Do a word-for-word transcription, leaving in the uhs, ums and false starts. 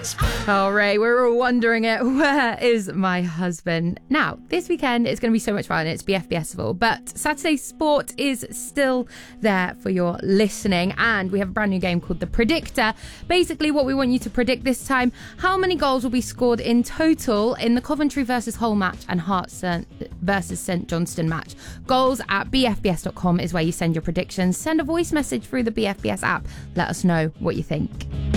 All right, we're all wondering it. Where is my husband? Now, this weekend is going to be so much fun. It's B F B Festival, but Saturday Sport is still there for your listening, and we have a brand new game called The Predictor. Basically, what we want you to predict this time, how many goals will be scored in total in the Coventry versus Hull match and Hearts versus St Johnstone match. Goals at b f b s dot com is where you send your predictions. Send a voice message through the B F B S app. Let us know what you think.